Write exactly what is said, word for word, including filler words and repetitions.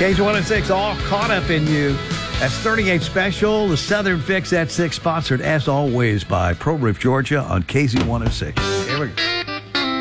K Z one oh six, all caught up in you. That's thirty-eight Special, the Southern Fix at six, sponsored as always by Pro Roof Georgia on K Z one oh six. Here we go.